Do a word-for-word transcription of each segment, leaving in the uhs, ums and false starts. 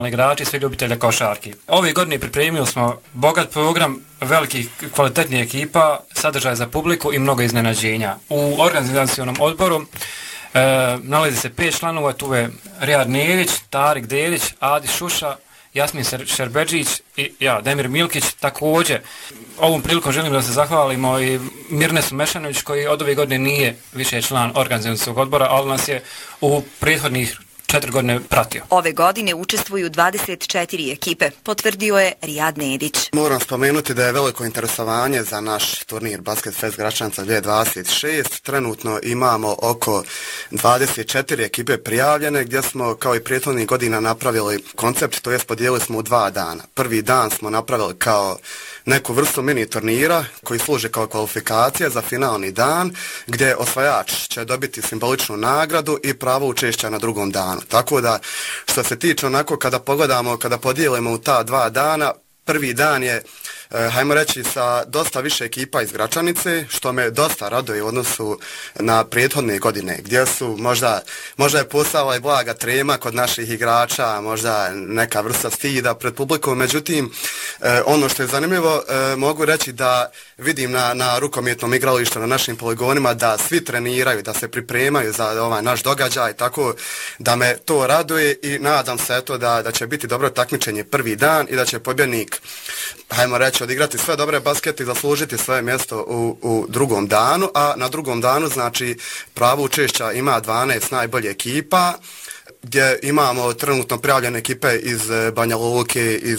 igrači i svi ljubitelja košarki. Ove godine pripremili smo bogat program velikih kvalitetnih ekipa, sadržaj za publiku i mnogo iznenađenja. U organizacionom odboru e, nalazi se pet članova, tu je Rijad Nedić, Tarik Dedić, Adi Šuša, Jasmin Šerbeđić i ja, Demir Milkić. Također, ovom prilikom želim da se zahvalimo i Mirnesu Mešanović koji od ove godine nije više član organizacionog odbora, ali nas je u prethodnih četiri godine pratio. Ove godine učestvuju dvadeset četiri ekipe, potvrdio je Rijad Nedić. Moram spomenuti da je veliko interesovanje za naš turnir Basket Fest Gračanica dvije tisuće dvadeset šest. Trenutno imamo oko dvadeset četiri ekipe prijavljene, gdje smo kao i prethodnih godina napravili koncept, to jest podijelili smo u dva dana. Prvi dan smo napravili kao neku vrstu mini turnira koji služe kao kvalifikacija za finalni dan, gdje osvajač će dobiti simboličnu nagradu i pravo učešća na drugom danu. Tako da, što se tiče onako kada pogledamo, kada podijelimo u ta dva dana, prvi dan je, eh, hajmo reći, sa dosta više ekipa iz Gračanice, što me dosta raduje u odnosu na prethodne godine, gdje su možda, možda je postala i blaga trema kod naših igrača, možda neka vrsta stida pred publikom, međutim, eh, ono što je zanimljivo, eh, mogu reći da vidim na, na rukometnom igralištu, na našim poligonima, da svi treniraju, da se pripremaju za ovaj naš događaj, tako da me to raduje i nadam se eto da, da će biti dobro takmičenje prvi dan i da će pobjednik, hajmo reći, odigrati sve dobre baskete i zaslužiti svoje mjesto u, u drugom danu, a na drugom danu, znači, pravo učešća ima dvanaest najbolje ekipa, gdje imamo trenutno prijavljene ekipe iz Banja Luke, iz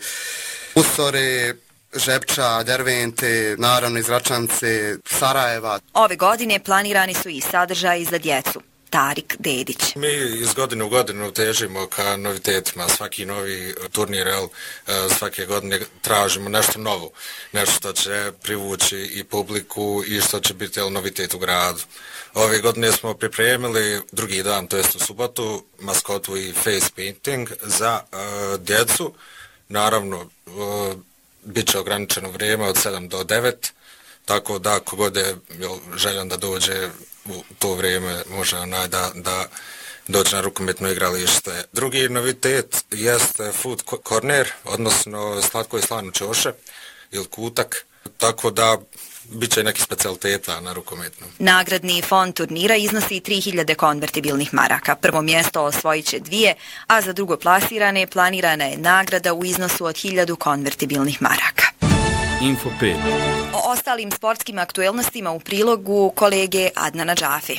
Usore, Žepča, Dervente, naravno iz Gračanice, Sarajeva. Ove godine planirani su i sadržaji za djecu. Tarik Dedić. Mi iz godine u godinu težimo ka novitetima, svaki novi turnir, el, svake godine tražimo nešto novo, nešto što će privući i publiku i što će biti el, novitet u gradu. Ove godine smo pripremili drugi dan, to jest u subotu, maskotu i face painting za uh, djecu. Naravno, uh, bit će ograničeno vrijeme od sedam do devet, tako da kogod je željan da dođe u to vrijeme može onaj da, da doći na rukometno igralište. Drugi novitet jeste food corner, odnosno slatko i slano čoše ili kutak, tako da bit će neki specijaliteta na rukometnom. Nagradni fond turnira iznosi tri hiljade konvertibilnih maraka. Prvo mjesto osvojit će dvije, a za drugo plasirane planirana je nagrada u iznosu od hiljadu konvertibilnih maraka. Info pet. O ostalim sportskim aktuelnostima u prilogu kolege Adnana Džafi.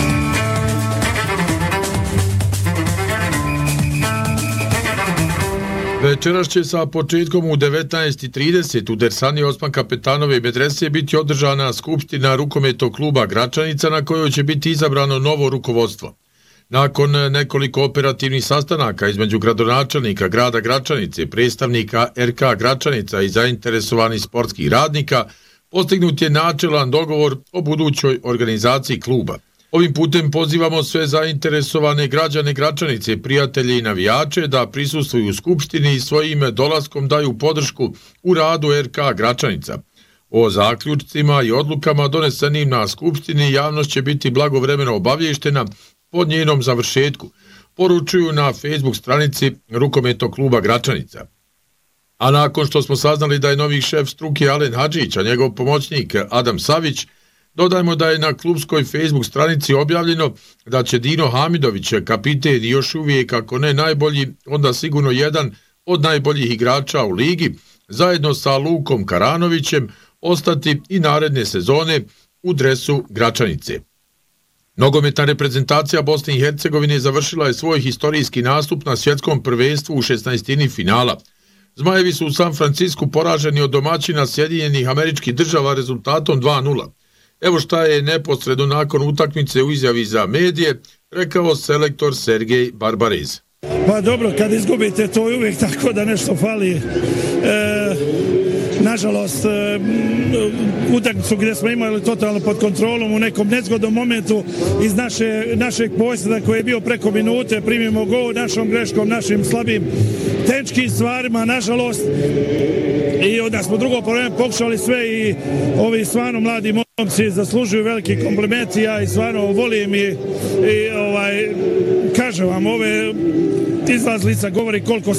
Večeras će sa početkom u devetnaest i trideset u Dersani Osman Kapetanove medrese biti održana skupština rukometnog kluba Gračanica na kojoj će biti izabrano novo rukovodstvo. Nakon nekoliko operativnih sastanaka između gradonačelnika grada Gračanice, predstavnika er ka Gračanica i zainteresovanih sportskih radnika, postignut je načelan dogovor o budućoj organizaciji kluba. Ovim putem pozivamo sve zainteresovane građane Gračanice, prijatelje i navijače da prisustvuju u skupštini i svojim dolaskom daju podršku u radu er ka Gračanica. O zaključcima i odlukama donesenim na skupštini javnost će biti blagovremeno obavještena po njenom završetku, poručuju na Facebook stranici rukometnog kluba Gračanica. A nakon što smo saznali da je novi šef struke Alen Hadžić, a njegov pomoćnik Adam Savić, dodajmo da je na klubskoj Facebook stranici objavljeno da će Dino Hamidović, kapiten i još uvijek, ako ne najbolji, onda sigurno jedan od najboljih igrača u ligi, zajedno sa Lukom Karanovićem, ostati i naredne sezone u dresu Gračanice. Nogometna reprezentacija Bosne i Hercegovine završila je svoj historijski nastup na svjetskom prvenstvu u šesnaestini finala. Zmajevi su u San Francisku poraženi od domaćina Sjedinjenih Američkih Država rezultatom dva nula. Evo šta je neposredno nakon utakmice u izjavi za medije rekao selektor Sergej Barbarez. Pa dobro, kad izgubite to je uvijek tako da nešto fali. E, nažalost, e, utakmicu gdje smo imali totalno pod kontrolom u nekom nezgodnom momentu iz naše, našeg posjeda koji je bio preko minute, primimo gol našom greškom, našim slabim tehničkim stvarima, nažalost. I onda smo drugo probleme pokušali sve i ovi stvarno mladi momci zaslužuju veliki kompliment. Ja i stvarno volim i, i ovaj, kažem vam, ove izlazlica govori koliko